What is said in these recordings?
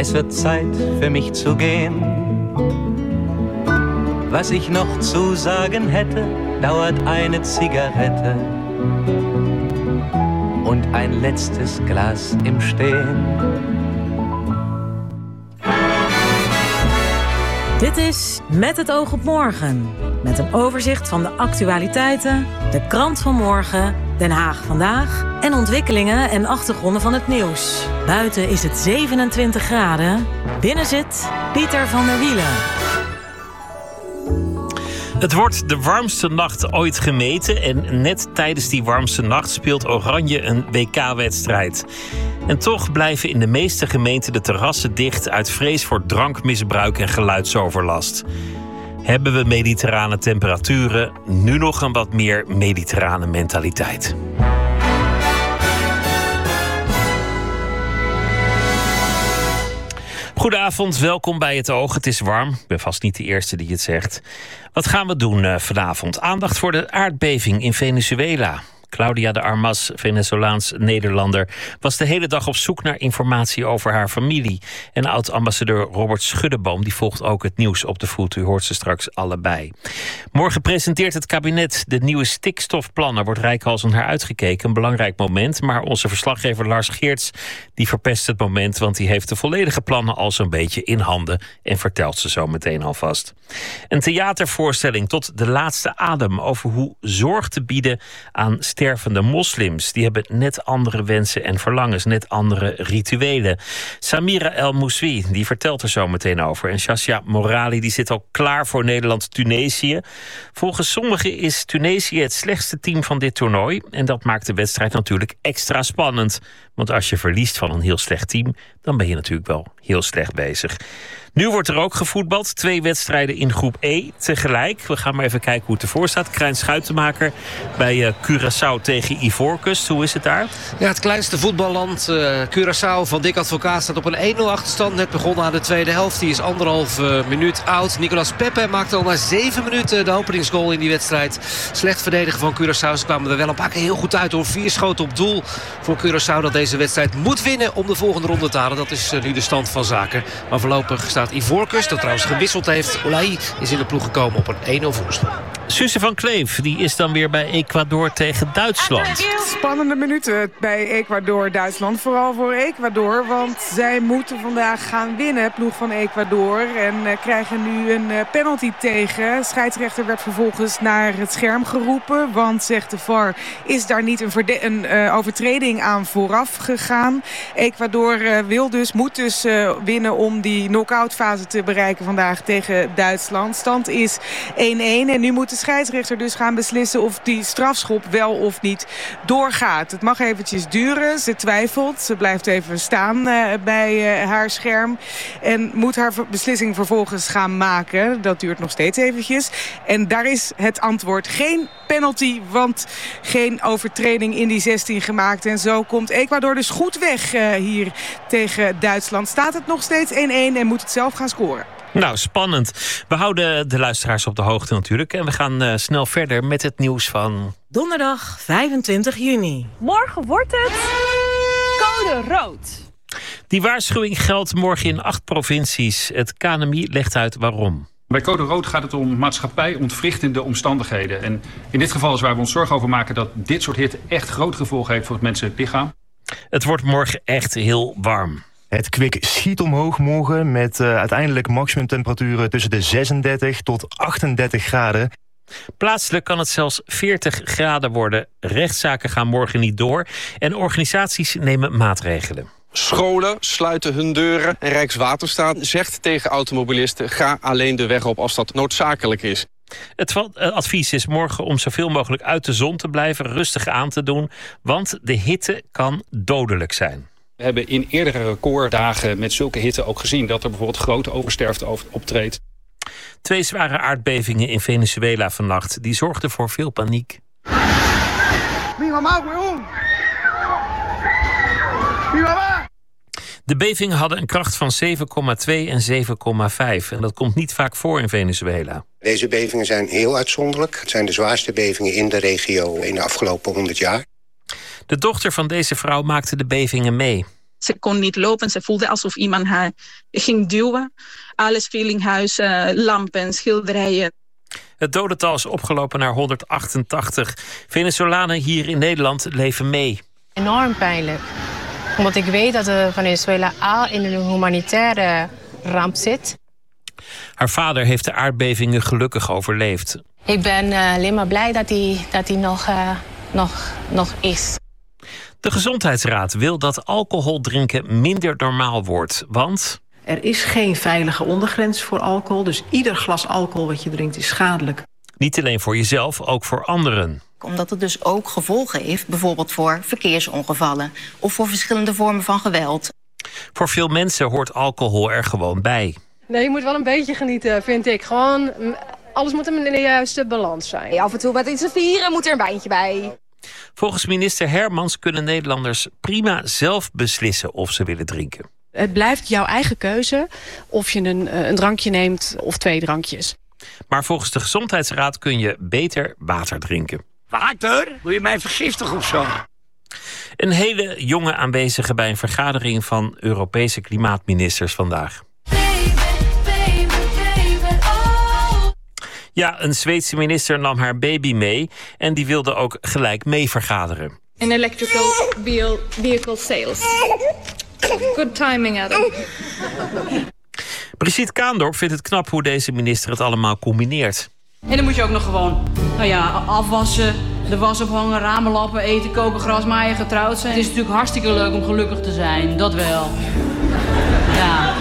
Es wird Zeit für mich zu gehen. Was ich noch zu sagen hätte, dauert eine Zigarette und ein letztes Glas im Stehen. Dit is Met het oog op morgen. Met een overzicht van de actualiteiten, de krant van morgen, Den Haag vandaag en ontwikkelingen en achtergronden van het nieuws. Buiten is het 27 graden. Binnen zit Pieter van der Wielen. Het wordt de warmste nacht ooit gemeten en net tijdens die warmste nacht speelt Oranje een WK-wedstrijd. En toch blijven in de meeste gemeenten de terrassen dicht uit vrees voor drankmisbruik en geluidsoverlast. Hebben we mediterrane temperaturen, nu nog een wat meer mediterrane mentaliteit. Goedenavond, welkom bij Het Oog. Het is warm, ik ben vast niet de eerste die het zegt. Wat gaan we doen vanavond? Aandacht voor de aardbeving in Venezuela. Claudia de Armas, Venezolaans-Nederlander, was de hele dag op zoek naar informatie over haar familie. En oud-ambassadeur Robert Schuddeboom die volgt ook het nieuws op de voet. U hoort ze straks allebei. Morgen presenteert het kabinet de nieuwe stikstofplannen. Wordt reikhalzend naar uitgekeken. Een belangrijk moment. Maar onze verslaggever Lars Geerts die verpest het moment, want die heeft de volledige plannen al zo'n beetje in handen en vertelt ze zo meteen alvast. Een theatervoorstelling tot de laatste adem over hoe zorg te bieden aan stervende moslims. Die hebben net andere wensen en verlangens, net andere rituelen. Samira El Mouswi, die vertelt er zo meteen over. En Shasha Morali, die zit al klaar voor Nederland-Tunesië. Volgens sommigen is Tunesië het slechtste team van dit toernooi. En dat maakt de wedstrijd natuurlijk extra spannend. Want als je verliest van een heel slecht team, dan ben je natuurlijk wel heel slecht bezig. Nu wordt er ook gevoetbald. 2 wedstrijden in groep E tegelijk. We gaan maar even kijken hoe het ervoor staat. Krijn Schuitenmaker bij Curaçao tegen Ivoorkust. Hoe is het daar? Ja, het kleinste voetballand. Curaçao van Dick Advocaat staat op een 1-0 achterstand. Net begonnen aan de tweede helft. Die is 1,5 minuut oud. Nicolas Pepe maakte al na 7 minuten de openingsgoal in die wedstrijd. Slecht verdedigen van Curaçao. Ze kwamen er wel een paar keer heel goed uit hoor. 4 schoten op doel voor Curaçao dat deze wedstrijd moet winnen om de volgende ronde te halen. Dat is nu de stand van zaken. Maar voorlopig staat Ivoorkust, dat trouwens gewisseld heeft. Olaï is in de ploeg gekomen op een 1-0 voorsprong. Suze van Kleef, die is dan weer bij Ecuador tegen Duitsland. Spannende minuten bij Ecuador-Duitsland. Vooral voor Ecuador, want zij moeten vandaag gaan winnen, ploeg van Ecuador. En krijgen nu een penalty tegen. Scheidsrechter werd vervolgens naar het scherm geroepen. Want, zegt de VAR, is daar niet een overtreding aan vooraf gegaan. Ecuador moet dus winnen om die knock-out fase te bereiken vandaag tegen Duitsland. Stand is 1-1 en nu moet de scheidsrechter dus gaan beslissen of die strafschop wel of niet doorgaat. Het mag eventjes duren. Ze twijfelt. Ze blijft even staan bij haar scherm en moet haar beslissing vervolgens gaan maken. Dat duurt nog steeds eventjes. En daar is het antwoord geen penalty, want geen overtreding in die 16 gemaakt. En zo komt Ecuador dus goed weg hier tegen Duitsland. Staat het nog steeds 1-1 en moet het zelf gaan scoren. Nou, spannend. We houden de luisteraars op de hoogte natuurlijk. En we gaan snel verder met het nieuws van donderdag 25 juni. Morgen wordt het code rood. Die waarschuwing geldt morgen in 8 provincies. Het KNMI legt uit waarom. Bij code rood gaat het om maatschappij-ontwrichtende omstandigheden. En in dit geval is waar we ons zorgen over maken dat dit soort hitte echt groot gevolg heeft voor het menselijk lichaam. Het wordt morgen echt heel warm. Het kwik schiet omhoog morgen met uiteindelijk maximumtemperaturen tussen de 36 tot 38 graden. Plaatselijk kan het zelfs 40 graden worden. Rechtszaken gaan morgen niet door en organisaties nemen maatregelen. Scholen sluiten hun deuren en Rijkswaterstaat zegt tegen automobilisten: ga alleen de weg op als dat noodzakelijk is. Het advies is morgen om zoveel mogelijk uit de zon te blijven, rustig aan te doen, want de hitte kan dodelijk zijn. We hebben in eerdere recorddagen met zulke hitte ook gezien dat er bijvoorbeeld grote oversterfte optreedt. 2 zware aardbevingen in Venezuela vannacht, die zorgden voor veel paniek. De bevingen hadden een kracht van 7,2 en 7,5. En dat komt niet vaak voor in Venezuela. Deze bevingen zijn heel uitzonderlijk. Het zijn de zwaarste bevingen in de regio in de afgelopen 100 jaar. De dochter van deze vrouw maakte de bevingen mee. Ze kon niet lopen. Ze voelde alsof iemand haar ging duwen. Alles viel in huis, lampen, schilderijen. Het dodental is opgelopen naar 188. Venezolanen hier in Nederland leven mee. Enorm pijnlijk. Omdat ik weet dat Venezuela al in een humanitaire ramp zit. Haar vader heeft de aardbevingen gelukkig overleefd. Ik ben alleen maar blij dat hij nog is. De Gezondheidsraad wil dat alcohol drinken minder normaal wordt. Want er is geen veilige ondergrens voor alcohol. Dus ieder glas alcohol wat je drinkt is schadelijk. Niet alleen voor jezelf, ook voor anderen. Omdat het dus ook gevolgen heeft, bijvoorbeeld voor verkeersongevallen of voor verschillende vormen van geweld. Voor veel mensen hoort alcohol er gewoon bij. Nee, je moet wel een beetje genieten, vind ik. Gewoon, alles moet in de juiste balans zijn. Af en toe met iets te vieren moet er een wijntje bij. Volgens minister Hermans kunnen Nederlanders prima zelf beslissen of ze willen drinken. Het blijft jouw eigen keuze of je een drankje neemt of 2 drankjes. Maar volgens de Gezondheidsraad kun je beter water drinken. Water? Wil je mij vergiftigen of zo? Een hele jonge aanwezige bij een vergadering van Europese klimaatministers vandaag. Ja, een Zweedse minister nam haar baby mee en die wilde ook gelijk mee vergaderen. In electrical vehicle sales. Good timing, Adam. Brigitte Kaandorp vindt het knap hoe deze minister het allemaal combineert. En dan moet je ook nog gewoon afwassen, de was ophangen, ramen lappen, eten, koken, gras maaien, getrouwd zijn. Het is natuurlijk hartstikke leuk om gelukkig te zijn, dat wel. Ja.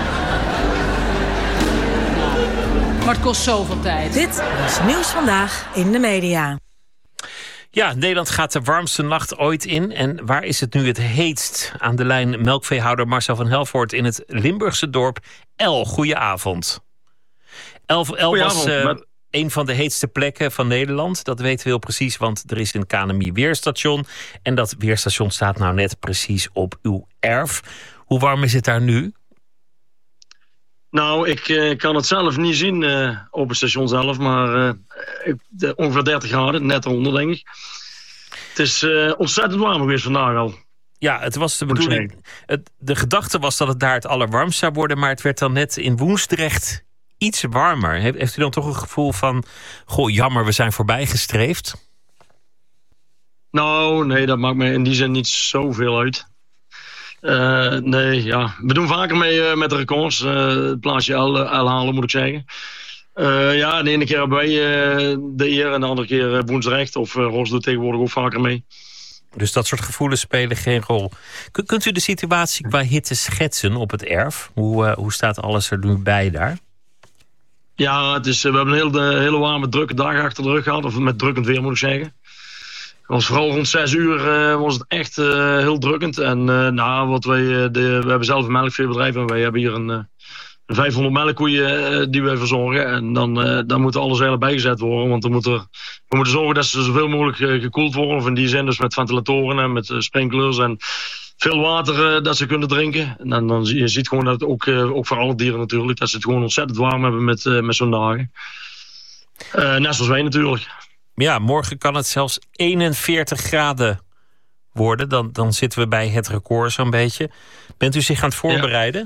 Maar het kost zoveel tijd. Dit is Nieuws Vandaag in de media. Ja, Nederland gaat de warmste nacht ooit in. En waar is het nu het heetst? Aan de lijn melkveehouder Marcel van Helvoort in het Limburgse dorp El. Goedenavond. El was een van de heetste plekken van Nederland. Dat weten we heel precies, want er is een KNMI weerstation. En dat weerstation staat nou net precies op uw erf. Hoe warm is het daar nu? Nou, ik kan het zelf niet zien op het station zelf, maar ongeveer 30 graden, net eronder denk ik. Het is ontzettend warm geweest vandaag al. Ja, het was de bedoeling. De gedachte was dat het daar het allerwarmst zou worden, maar het werd dan net in Woensdrecht iets warmer. Heeft u dan toch een gevoel van, goh, jammer, we zijn voorbijgestreefd? Nou, nee, dat maakt me in die zin niet zoveel uit. Nee, ja. We doen vaker mee met de records. Het plaatsje L halen, moet ik zeggen. Ja, de ene keer hebben wij de eer en de andere keer Woensdrecht. Of Ros doet tegenwoordig ook vaker mee. Dus dat soort gevoelens spelen geen rol. Kunt u de situatie qua hitte schetsen op het erf? Hoe staat alles er nu bij daar? Ja, we hebben een hele warme, drukke dag achter de rug gehad. Of met drukkend weer, moet ik zeggen. Was vooral rond 6 uur was het echt heel drukkend. En we hebben zelf een melkveebedrijf en wij hebben hier een 500 melkkoeien die wij verzorgen. En dan moet alles eigenlijk bijgezet worden. Want we moeten zorgen dat ze zoveel mogelijk gekoeld worden. Of in die zin dus met ventilatoren en met sprinklers en veel water dat ze kunnen drinken. En dan je ziet gewoon dat het ook voor alle dieren natuurlijk, dat ze het gewoon ontzettend warm hebben met zo'n dagen. Net zoals wij natuurlijk. Ja, morgen kan het zelfs 41 graden worden. Dan zitten we bij het record zo'n beetje. Bent u zich aan het voorbereiden?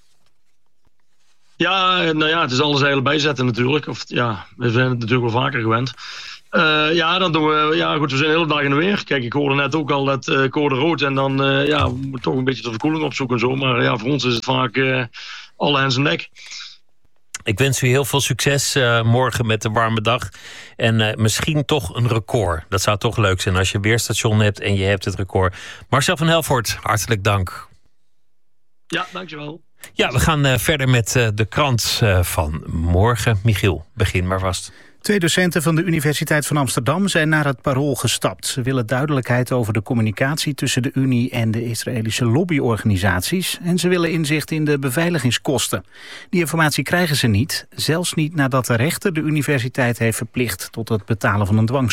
Ja, nou ja, het is alles eigenlijk bijzetten natuurlijk. We zijn het natuurlijk wel vaker gewend. Dan doen we... Ja, goed, we zijn de hele dag in de weer. Kijk, ik hoorde net ook al dat code rood. En dan we moeten toch een beetje de verkoeling opzoeken en zo. Maar ja, voor ons is het vaak alle hens aan dek. Ik wens u heel veel succes morgen met de warme dag. En misschien toch een record. Dat zou toch leuk zijn als je een weerstation hebt en je hebt het record. Marcel van Helvoort, hartelijk dank. Ja, dankjewel. Ja, we gaan verder met de krant van morgen. Michiel, begin maar vast. 2 docenten van de Universiteit van Amsterdam zijn naar het Parool gestapt. Ze willen duidelijkheid over de communicatie tussen de Unie en de Israëlische lobbyorganisaties. En ze willen inzicht in de beveiligingskosten. Die informatie krijgen ze niet, zelfs niet nadat de rechter de universiteit heeft verplicht tot het betalen van een dwangsom.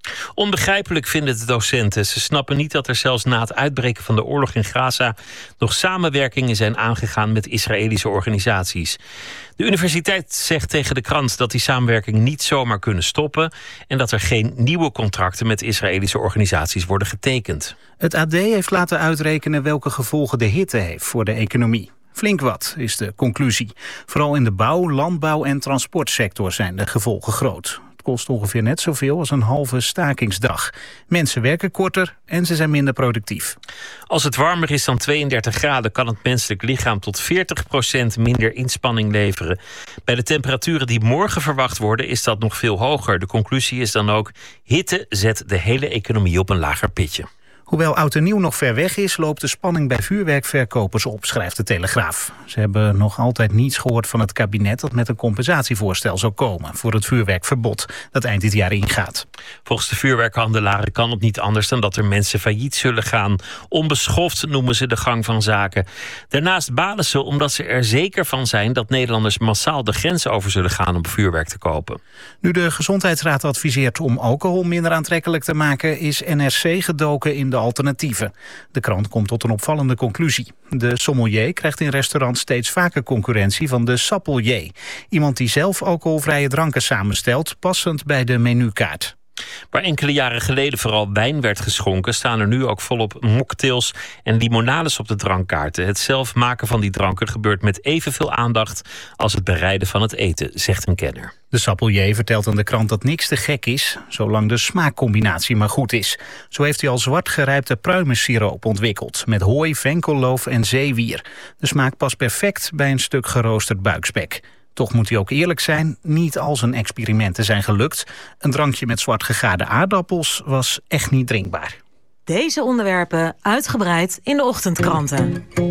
Onbegrijpelijk vinden de docenten. Ze snappen niet dat er zelfs na het uitbreken van de oorlog in Gaza nog samenwerkingen zijn aangegaan met Israëlische organisaties. De universiteit zegt tegen de krant dat die samenwerking niet zomaar kunnen stoppen en dat er geen nieuwe contracten met Israëlische organisaties worden getekend. Het AD heeft laten uitrekenen welke gevolgen de hitte heeft voor de economie. Flink wat, is de conclusie. Vooral in de bouw, landbouw en transportsector zijn de gevolgen groot. Het kost ongeveer net zoveel als een halve stakingsdag. Mensen werken korter en ze zijn minder productief. Als het warmer is dan 32 graden kan het menselijk lichaam tot 40% minder inspanning leveren. Bij de temperaturen die morgen verwacht worden is dat nog veel hoger. De conclusie is dan ook: hitte zet de hele economie op een lager pitje. Hoewel oud en nieuw nog ver weg is, loopt de spanning bij vuurwerkverkopers op, schrijft de Telegraaf. Ze hebben nog altijd niets gehoord van het kabinet dat met een compensatievoorstel zou komen voor het vuurwerkverbod dat eind dit jaar ingaat. Volgens de vuurwerkhandelaren kan het niet anders dan dat er mensen failliet zullen gaan. Onbeschoft noemen ze de gang van zaken. Daarnaast balen ze omdat ze er zeker van zijn dat Nederlanders massaal de grens over zullen gaan om vuurwerk te kopen. Nu de Gezondheidsraad adviseert om alcohol minder aantrekkelijk te maken, is NRC gedoken in de alternatieven. De krant komt tot een opvallende conclusie. De sommelier krijgt in restaurants steeds vaker concurrentie van de sappelier. Iemand die zelf alcoholvrije dranken samenstelt, passend bij de menukaart. Waar enkele jaren geleden vooral wijn werd geschonken, staan er nu ook volop mocktails en limonades op de drankkaarten. Het zelf maken van die dranken gebeurt met evenveel aandacht als het bereiden van het eten, zegt een kenner. De sappelier vertelt aan de krant dat niks te gek is, zolang de smaakcombinatie maar goed is. Zo heeft hij al zwart gerijpte pruimensiroop ontwikkeld, met hooi, venkelloof en zeewier. De smaak past perfect bij een stuk geroosterd buikspek. Toch moet hij ook eerlijk zijn, niet al zijn experimenten zijn gelukt. Een drankje met zwart gegaarde aardappels was echt niet drinkbaar. Deze onderwerpen uitgebreid in de ochtendkranten.